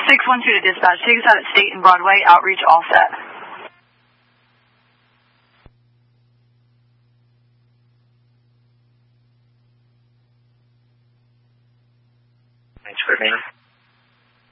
612 to dispatch. Take us out at State and Broadway. Outreach all set. Thanks for being